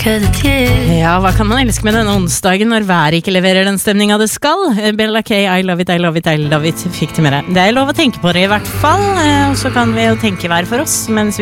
Ja, hva kan man elske med denne onsdagen når været ikke leverer den stemningen det skal? Bella K, I love it, I love it, I love it, fikk til med det. Det lov å tenke på det i hvert fall, og så kan vi jo tenke hver for oss, mens vi